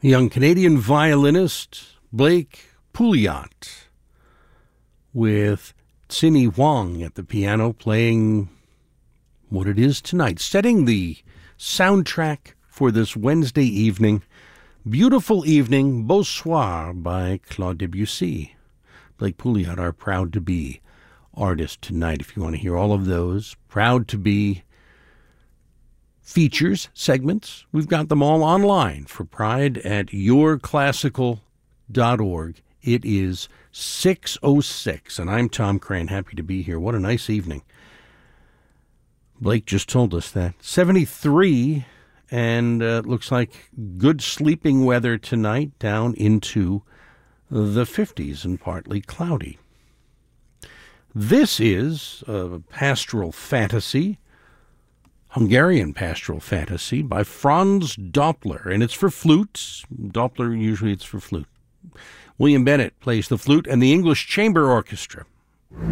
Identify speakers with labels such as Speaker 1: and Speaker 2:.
Speaker 1: young Canadian violinist Blake Pouliot with Cindy Wong at the piano playing what it is tonight, setting the soundtrack for this Wednesday evening. Beautiful Evening, Beau Soir by Claude Debussy. Blake Pouliot, our Proud to Be artist tonight. If you want to hear all of those Proud to Be features, segments, we've got them all online for Pride at yourclassical.org. It is 6:06, and I'm Tom Crane, happy to be here. What a nice evening. Blake just told us that. 73, and looks like good sleeping weather tonight, down into the 50s and partly cloudy. This is a pastoral fantasy, Hungarian pastoral fantasy by Franz Doppler, and it's for flute. Doppler, usually it's for flute. William Bennett plays the flute, and the English Chamber Orchestra